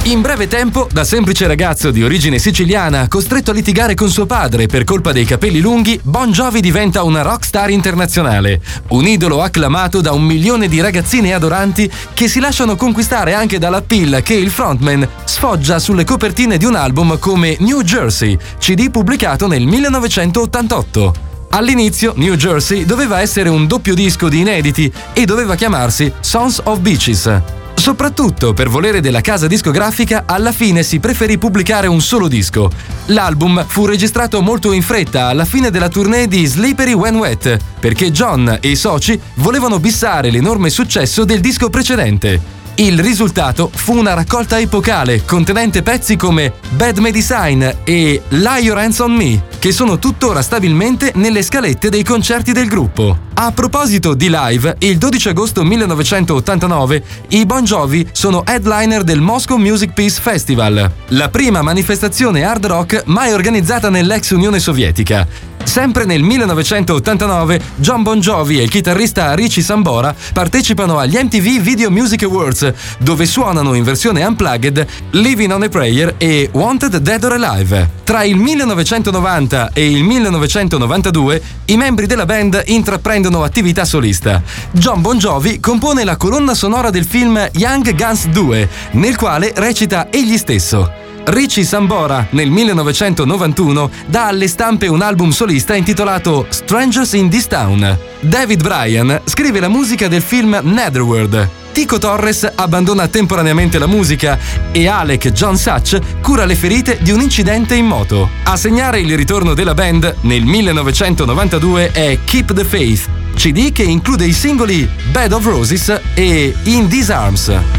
In breve tempo, da semplice ragazzo di origine siciliana, costretto a litigare con suo padre per colpa dei capelli lunghi, Bon Jovi diventa una rockstar internazionale, un idolo acclamato da 1 milione di ragazzine adoranti che si lasciano conquistare anche dalla pill che il frontman sfoggia sulle copertine di un album come New Jersey, CD pubblicato nel 1988. All'inizio New Jersey doveva essere un doppio disco di inediti e doveva chiamarsi Sons of Beaches. Soprattutto per volere della casa discografica, alla fine si preferì pubblicare un solo disco. L'album fu registrato molto in fretta alla fine della tournée di Slippery When Wet, perché John e i soci volevano bissare l'enorme successo del disco precedente. Il risultato fu una raccolta epocale contenente pezzi come Bad Medicine e Lay Your Hands on Me, che sono tuttora stabilmente nelle scalette dei concerti del gruppo. A proposito di live, il 12 agosto 1989 i Bon Jovi sono headliner del Moscow Music Peace Festival, la prima manifestazione hard rock mai organizzata nell'ex Unione Sovietica. Sempre nel 1989, Jon Bon Jovi e il chitarrista Richie Sambora partecipano agli MTV Video Music Awards, dove suonano in versione unplugged Living on a Prayer e Wanted Dead or Alive. Tra il 1990 e il 1992, i membri della band intraprendono attività solista. Jon Bon Jovi compone la colonna sonora del film Young Guns 2, nel quale recita egli stesso. Richie Sambora, nel 1991, dà alle stampe un album solista intitolato Strangers in This Town. David Bryan scrive la musica del film Netherworld. Tico Torres abbandona temporaneamente la musica e Alec John Such cura le ferite di un incidente in moto. A segnare il ritorno della band nel 1992 è Keep the Faith, CD che include i singoli Bed of Roses e In These Arms.